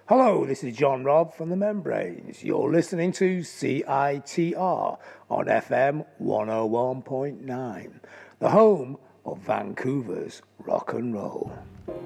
Hello, this is John Robb from The Membranes. You're listening to CITR on FM 101.9, the home of Vancouver's rock and roll.